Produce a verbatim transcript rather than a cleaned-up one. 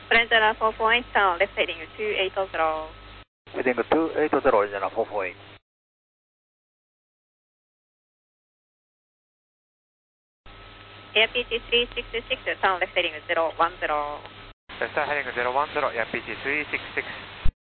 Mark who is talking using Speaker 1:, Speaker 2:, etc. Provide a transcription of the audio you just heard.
Speaker 1: Original four four eight, turn left heading two eight zero.
Speaker 2: Heading two eight zero, Original four four eight.
Speaker 1: A R P G three six six, turn left heading zero one zero.
Speaker 3: Left heading zero one zero, A R P G three six six.